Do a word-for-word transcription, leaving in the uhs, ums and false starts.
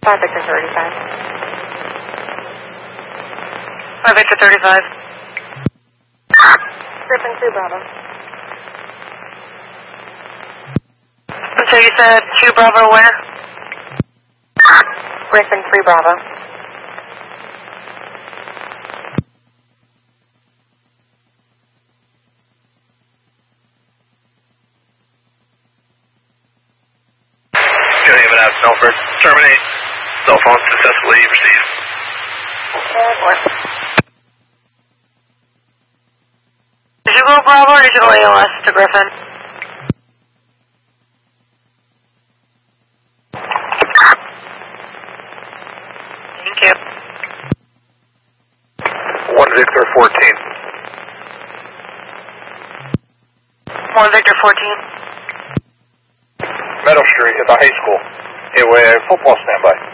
five Victor thirty-five. five Victor thirty-five. Griffin two Bravo. So you said two Bravo where? Griffin three Bravo. Good Haven at Snowford. Terminate. Cell phone successfully received. Did you go Bravo or did you go A O S to Griffin? Thank you. one Victor fourteen. one Victor fourteen. Meadow Street at the high school. Anyway, football standby.